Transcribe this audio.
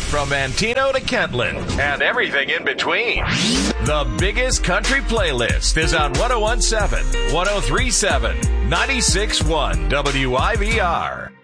from Antino to Kentland and everything in between. The biggest country playlist is on 1017, 1037, 96.1 WIVR.